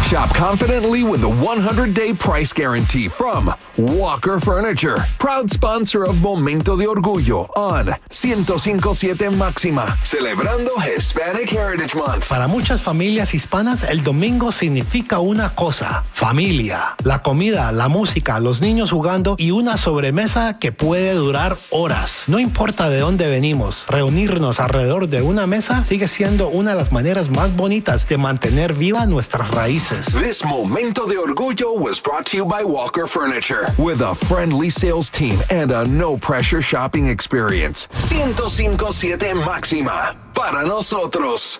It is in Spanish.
Shop confidently with the 100-day price guarantee from Walker Furniture, proud sponsor of Momento de Orgullo on 105.7 Máxima, celebrando Hispanic Heritage Month. Para muchas familias hispanas, el domingo significa una cosa: familia. La comida, la música, los niños jugando y una sobremesa que puede durar horas. No importa de dónde venimos, reunirnos alrededor de una mesa sigue siendo una de las maneras más bonitas de mantener viva nuestras raíces. This Momento de Orgullo was brought to you by Walker Furniture, with a friendly sales team and a no-pressure shopping experience. 105.7 Máxima, para nosotros.